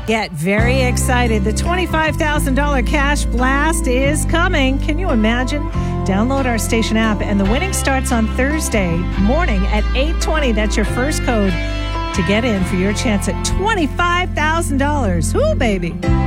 Get very excited. The $25,000 cash blast is coming. Can you imagine? Download our station app, and the winning starts on Thursday morning at 8:20. That's your first code to get in for your chance at $25,000. Ooh, baby.